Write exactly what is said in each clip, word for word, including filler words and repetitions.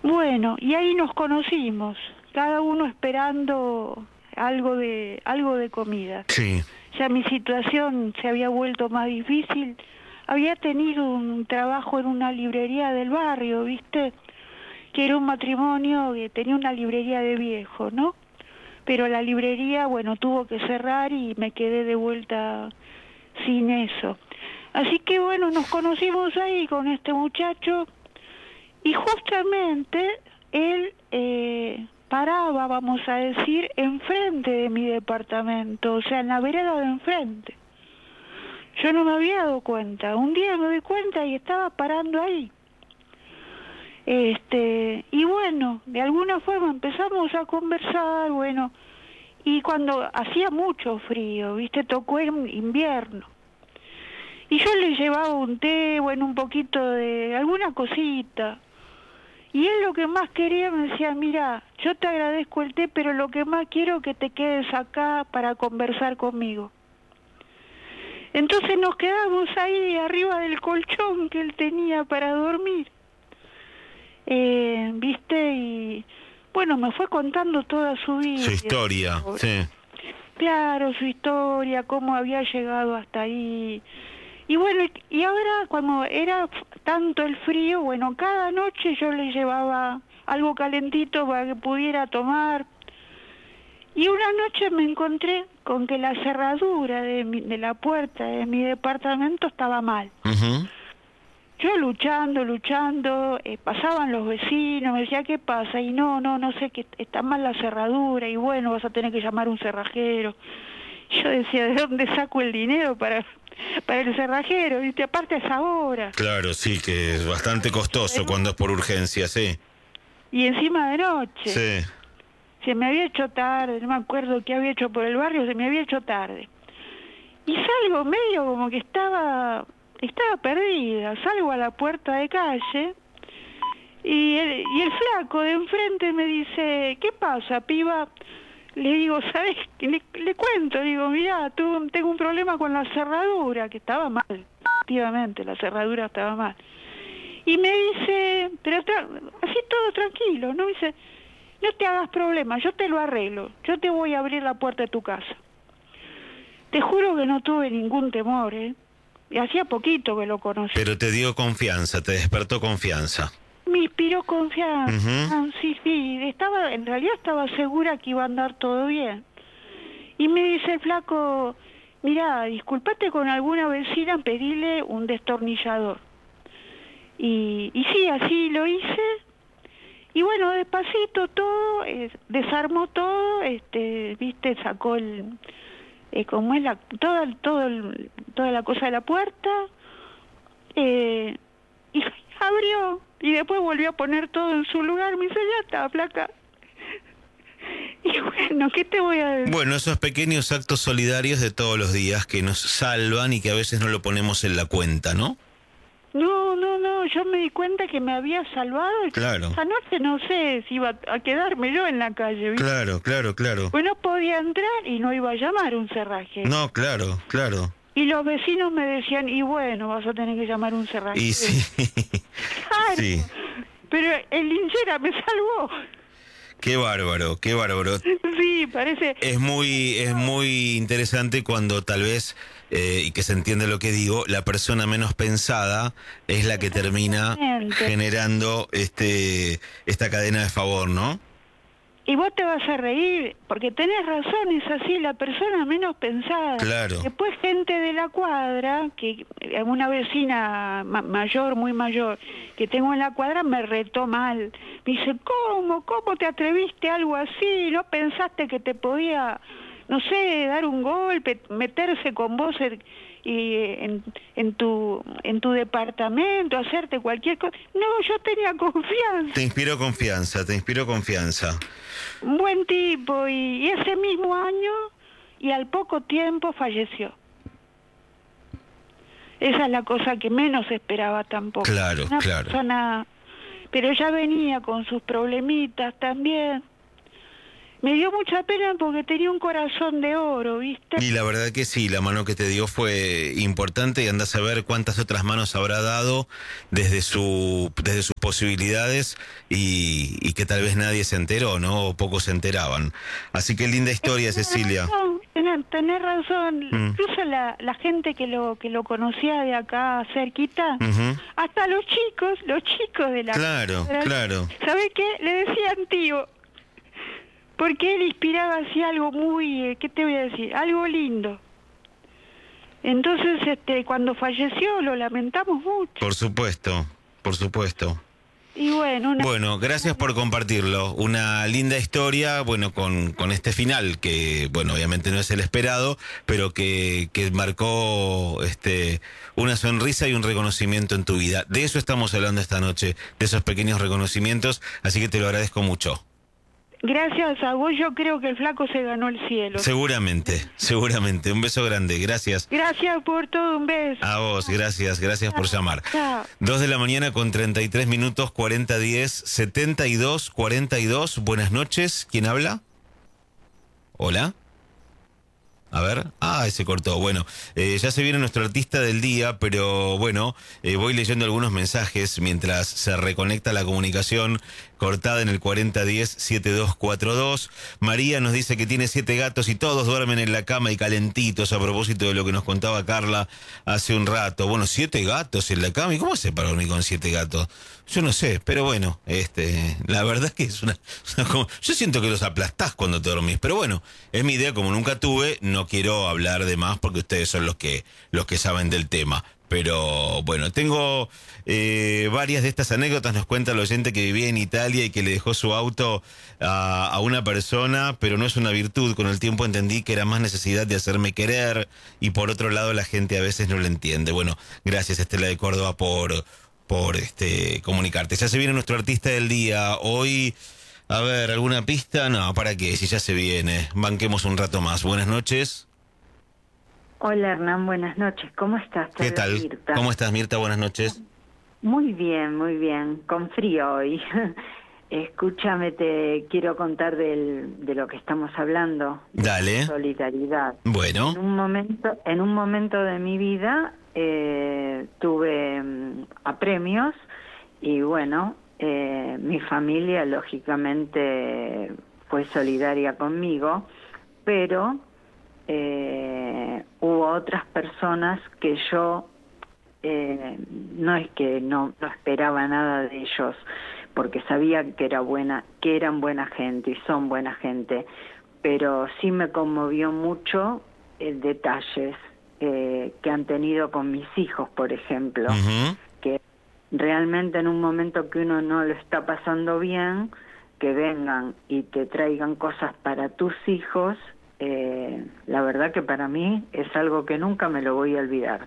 Bueno, y ahí nos conocimos, cada uno esperando algo de algo de comida. Sí. Ya mi situación se había vuelto más difícil. Había tenido un trabajo en una librería del barrio, ¿viste? Que era un matrimonio que tenía una librería de viejo, ¿no? Pero la librería, bueno, tuvo que cerrar y me quedé de vuelta sin eso. Así que, bueno, nos conocimos ahí con este muchacho y justamente él eh, paraba, vamos a decir, enfrente de mi departamento, o sea, en la vereda de enfrente. Yo no me había dado cuenta. Un día me di cuenta y estaba parando ahí. Este, y bueno, de alguna forma empezamos a conversar, bueno, y cuando hacía mucho frío, ¿viste? Tocó en invierno. Y yo le llevaba un té, bueno, un poquito de alguna cosita. Y él lo que más quería me decía, mira, yo te agradezco el té, pero lo que más quiero es que te quedes acá para conversar conmigo. Entonces nos quedamos ahí arriba del colchón que él tenía para dormir. Eh, ¿Viste? Y bueno, me fue contando toda su vida. Su historia, sí. Claro, su historia, cómo había llegado hasta ahí. Y bueno, y ahora cuando era tanto el frío, bueno, cada noche yo le llevaba algo calentito para que pudiera tomar. Y una noche me encontré con que la cerradura de, mi, de la puerta de mi departamento estaba mal. Uh-huh. Yo luchando, luchando, eh, pasaban los vecinos, me decía, ¿qué pasa? Y no, no, no sé, que está mal la cerradura, y bueno, vas a tener que llamar a un cerrajero. Yo decía, ¿de dónde saco el dinero para, para el cerrajero? Y aparte es ahora. Claro, sí, que es bastante costoso cuando es por urgencia, sí. Y encima de noche. Sí. Se me había hecho tarde, no me acuerdo qué había hecho por el barrio, se me había hecho tarde. Y salgo medio como que estaba... Estaba perdida, salgo a la puerta de calle y el, y el flaco de enfrente me dice, ¿qué pasa, piba? Le digo, ¿sabes? Le, le cuento, digo, mirá, tú, tengo un problema con la cerradura, que estaba mal, efectivamente, la cerradura estaba mal. Y me dice, pero así todo tranquilo, ¿no? Me dice, no te hagas problema, yo te lo arreglo, yo te voy a abrir la puerta de tu casa. Te juro que no tuve ningún temor, ¿eh? Y hacía poquito que lo conocí. Pero te dio confianza, te despertó confianza. Me inspiró confianza. Uh-huh. Ah, sí, sí. Estaba, en realidad estaba segura que iba a andar todo bien. Y me dice el flaco, mirá, disculpate con alguna vecina, pedirle un destornillador. Y, y sí, así lo hice. Y bueno, despacito todo, eh, desarmó todo, este, viste, sacó el... Eh, como es la toda todo el, toda la cosa de la puerta, eh, y abrió y después volvió a poner todo en su lugar. Me dice, ya está, flaca. Y bueno, ¿qué te voy a decir? Bueno, esos pequeños actos solidarios de todos los días que nos salvan y que a veces no lo ponemos en la cuenta, ¿no? No, no, no, yo me di cuenta que me había salvado. Claro. Esa noche no sé si iba a quedarme yo en la calle, ¿viste? Claro, claro, claro. Pues no podía entrar y no iba a llamar un cerrajero. No, claro, claro. Y los vecinos me decían, y bueno, vas a tener que llamar un cerrajero. Y sí. Claro, sí. Pero el linchera me salvó. Qué bárbaro, qué bárbaro. Sí, parece... Es muy, es muy interesante cuando tal vez, eh, y que se entiende lo que digo, la persona menos pensada es la que termina generando este esta cadena de favor, ¿no? Y vos te vas a reír, porque tenés razón, es así, la persona menos pensada. Claro. Después gente de la cuadra, que una vecina ma- mayor, muy mayor, que tengo en la cuadra, me retó mal. Me dice, ¿cómo? ¿Cómo te atreviste a algo así? ¿No pensaste que te podía, no sé, dar un golpe, meterse con vos en, y en, en tu en tu departamento, hacerte cualquier cosa? No, yo tenía confianza. Te inspiró confianza, te inspiró confianza. Un buen tipo, y, y ese mismo año, y al poco tiempo falleció. Esa es la cosa que menos esperaba tampoco. Claro, Una claro. persona, pero ya venía con sus problemitas también. me dio mucha pena porque tenía un corazón de oro, ¿viste? Y la verdad que sí, la mano que te dio fue importante y andás a ver cuántas otras manos habrá dado desde su desde sus posibilidades y, y que tal vez nadie se enteró, ¿no? O pocos se enteraban. Así que linda historia, Tenés Cecilia. razón, tenés, tenés razón. Mm. Incluso la, la gente que lo que lo conocía de acá cerquita, Ujú. hasta los chicos, los chicos de la... Claro, claro. ¿Sabés qué? Le decían tío. Porque él inspiraba así algo muy, eh, ¿qué te voy a decir? Algo lindo. Entonces, este, cuando falleció lo lamentamos mucho. Por supuesto, por supuesto. Y bueno, una... Bueno, gracias por compartirlo. Una linda historia, bueno, con, con este final, que, bueno, obviamente no es el esperado, pero que, que marcó este, una sonrisa y un reconocimiento en tu vida. De eso estamos hablando esta noche, de esos pequeños reconocimientos, así que te lo agradezco mucho. Gracias a vos, yo creo que el flaco se ganó el cielo. Seguramente, seguramente. Un beso grande, gracias. Gracias por todo, un beso. A vos, gracias, gracias por llamar. Chao. Dos de la mañana con treinta y tres minutos, cuarenta diez, setenta y dos, cuarenta y dos. Buenas noches, ¿quién habla? Hola. A ver, ah, se cortó. Bueno, eh, ya se viene nuestro artista del día, pero bueno, eh, voy leyendo algunos mensajes mientras se reconecta la comunicación cortada en el cuarenta diez, setenta y dos cuarenta y dos. María nos dice que tiene siete gatos y todos duermen en la cama y calentitos, a propósito de lo que nos contaba Carla hace un rato. Bueno, siete gatos en la cama, ¿y cómo hace para dormir con siete gatos? Yo no sé, pero bueno, este, la verdad es que es una, una como, yo siento que los aplastás cuando te dormís, pero bueno, es mi idea, como nunca tuve, no quiero hablar de más porque ustedes son los que, los que saben del tema. Pero bueno, tengo eh, varias de estas anécdotas. Nos cuenta el oyente que vivía en Italia y que le dejó su auto a, a una persona, pero no es una virtud. Con el tiempo entendí que era más necesidad de hacerme querer y por otro lado la gente a veces no lo entiende. Bueno, gracias Estela de Córdoba por, por este comunicarte. Ya se viene nuestro artista del día. Hoy, a ver, ¿alguna pista? No, ¿para qué? Si ya se viene. Banquemos un rato más. Buenas noches. Hola Hernán, buenas noches. ¿Cómo estás? ¿Qué tal? Mirta. ¿Cómo estás, Mirta? Buenas noches. Muy bien, muy bien. Con frío hoy. Escúchame, te quiero contar del, de lo que estamos hablando. Dale. Solidaridad. Bueno. En un momento, en un momento de mi vida eh, tuve um, apremios y bueno, eh, mi familia lógicamente fue solidaria conmigo, pero Eh, hubo otras personas que yo eh, no es que no, no esperaba nada de ellos porque sabía que era buena que eran buena gente y son buena gente, pero sí me conmovió mucho eh, detalles eh, que han tenido con mis hijos, por ejemplo. Uh-huh. Que realmente en un momento que uno no lo está pasando bien, que vengan y te traigan cosas para tus hijos. Eh, la verdad que para mí es algo que nunca me lo voy a olvidar.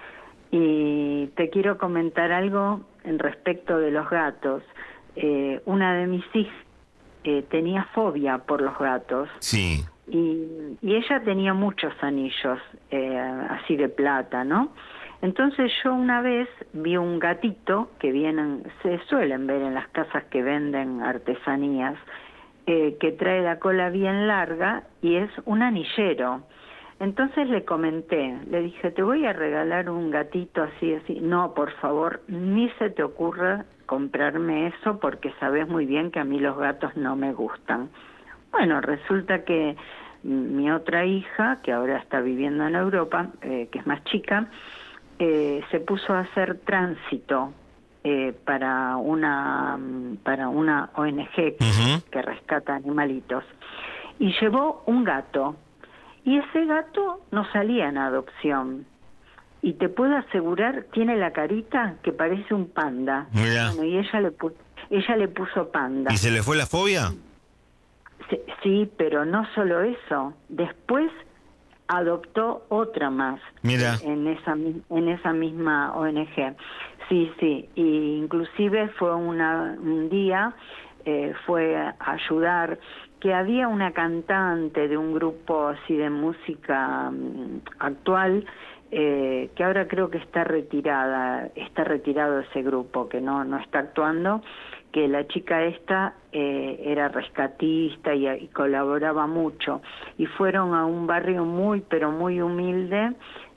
Y te quiero comentar algo en respecto de los gatos. Eh, una de mis hijas eh, tenía fobia por los gatos. Sí. Y, y ella tenía muchos anillos, eh, así de plata, ¿no? Entonces yo una vez vi un gatito que vienen, se suelen ver en las casas que venden artesanías, Eh, que trae la cola bien larga y es un anillero. Entonces le comenté, le dije, te voy a regalar un gatito así, así. No, por favor, ni se te ocurra comprarme eso porque sabes muy bien que a mí los gatos no me gustan. Bueno, resulta que mi otra hija, que ahora está viviendo en Europa, eh, que es más chica, eh, se puso a hacer tránsito Eh, para una para una O N G uh-huh. que rescata animalitos y llevó un gato y ese gato no salía en adopción y te puedo asegurar tiene la carita que parece un panda. Mira. Bueno, y ella le pu- ella le puso panda. ¿Y se le fue la fobia? Sí, sí, pero no solo eso, después adoptó otra más. Mira. en esa en esa misma O N G. Sí, sí, y inclusive fue una, un día, eh, fue a ayudar, que había una cantante de un grupo así de música um, actual eh, que ahora creo que está retirada, está retirado ese grupo, que no, no está actuando, que la chica esta eh, era rescatista y, y colaboraba mucho, y fueron a un barrio muy, pero muy humilde,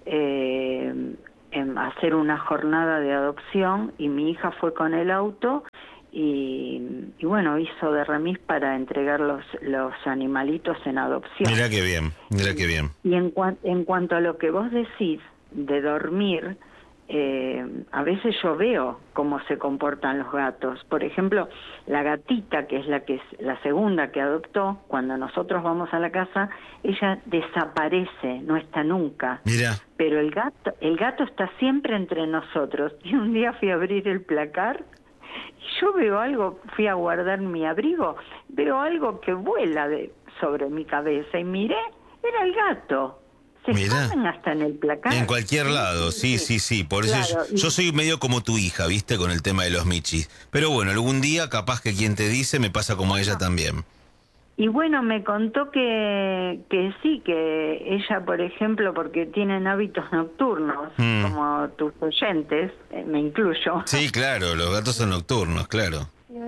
eh, en hacer una jornada de adopción, y mi hija fue con el auto y, y bueno, hizo de remis para entregar los, los animalitos en adopción. Mira qué bien, mira qué bien. Y en, cuan, en cuanto a lo que vos decís de dormir, eh, a veces yo veo cómo se comportan los gatos. Por ejemplo, la gatita, que es la que es la segunda que adoptó, cuando nosotros vamos a la casa, ella desaparece, no está nunca. Mira. Pero el gato, el gato está siempre entre nosotros. Y un día fui a abrir el placar y yo veo algo, fui a guardar mi abrigo, veo algo que vuela de, sobre mi cabeza y miré, era el gato. Se esconden hasta en el placar. En cualquier sí, lado, sí, sí, sí. Por claro, eso yo, yo soy medio como tu hija, ¿viste? Con el tema de los michis. Pero bueno, algún día capaz que quien te dice me pasa como a ella también. Y bueno, me contó que, que sí, que ella, por ejemplo, porque tienen hábitos nocturnos, mm. como tus oyentes, eh, me incluyo. Sí, claro, los gatos son nocturnos, claro.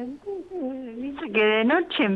Dice que de noche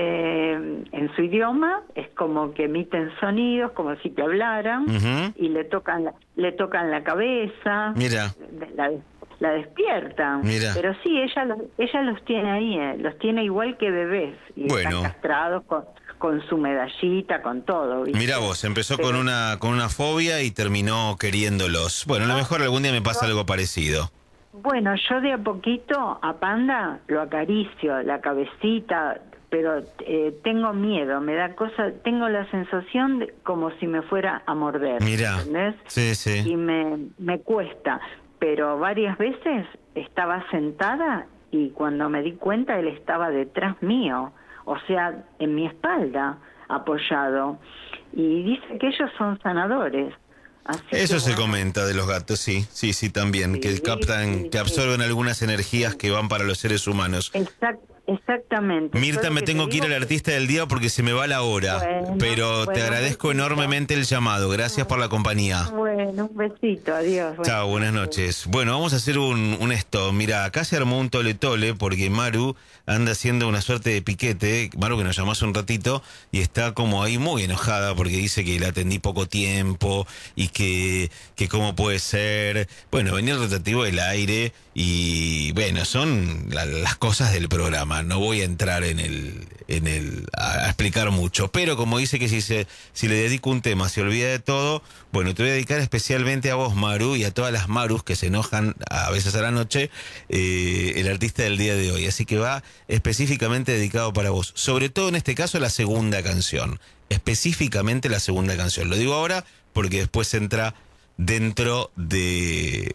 eh, en su idioma es como que emiten sonidos como si te hablaran, uh-huh. y le tocan la, le tocan la cabeza. Mira. La, la despiertan. Mira. Pero sí, ella los, ella los tiene ahí, eh, los tiene igual que bebés. Y bueno. Están castrados con, con su medallita, con todo. ¿viste? Mira vos, empezó Pero, con una con una fobia y terminó queriéndolos. Bueno, a lo mejor algún día me pasa algo parecido. Bueno, yo de a poquito a Panda lo acaricio, la cabecita, pero eh, tengo miedo, me da cosa, tengo la sensación de, como si me fuera a morder. Mira, ¿entendés? Sí, sí. Y me, me cuesta, pero varias veces estaba sentada y cuando me di cuenta él estaba detrás mío, o sea, en mi espalda, apoyado. Y dice que ellos son sanadores. Así Eso que, se bueno. comenta de los gatos, sí, sí, sí, también, Sí, que captan, sí, que absorben sí. algunas energías que van para los seres humanos. Exact, exactamente. Mirta, Yo me lo tengo te que ir al digo artista del día porque se me va la hora, Bueno, pero te bueno, agradezco besito. enormemente el llamado, gracias por la compañía. Bueno, un besito, adiós. Chao, buenas noches. Bueno, vamos a hacer un, un esto. Mira, acá se armó un tole tole porque Maru anda haciendo una suerte de piquete. Maru que nos llamó hace un ratito y está como ahí muy enojada porque dice que la atendí poco tiempo y que, que cómo puede ser. Bueno, venía el rotativo del aire y bueno, son la, las cosas del programa. No voy a entrar en el, en el a, a explicar mucho, pero como dice que si se, si le dedico un tema se olvida de todo. Bueno, te voy a dedicar especialmente a vos, Maru, y a todas las Marus que se enojan a veces a la noche, eh, el artista del día de hoy. Así que va específicamente dedicado para vos. Sobre todo en este caso la segunda canción. Específicamente la segunda canción. Lo digo ahora porque después entra dentro de...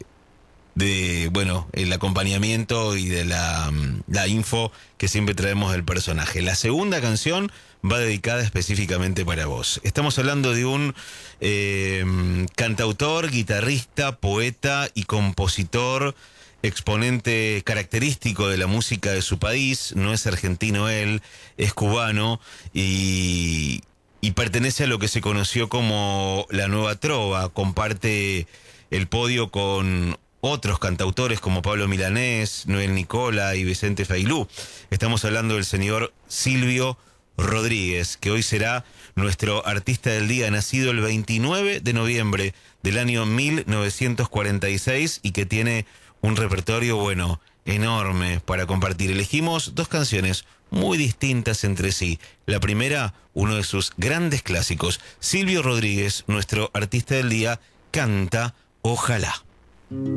de, bueno, el acompañamiento y de la, la info que siempre traemos del personaje. La segunda canción va dedicada específicamente para vos. Estamos hablando de un eh, cantautor, guitarrista, poeta y compositor, exponente característico de la música de su país. No es argentino él, es cubano y, y pertenece a lo que se conoció como la Nueva Trova. Comparte el podio con otros cantautores como Pablo Milanés, Noel Nicola y Vicente Failú. Estamos hablando del señor Silvio Rodríguez, que hoy será nuestro artista del día, nacido el veintinueve de noviembre del año mil novecientos cuarenta y seis y que tiene un repertorio, bueno, enorme para compartir. Elegimos dos canciones muy distintas entre sí. La primera, uno de sus grandes clásicos. Silvio Rodríguez, nuestro artista del día, canta Ojalá.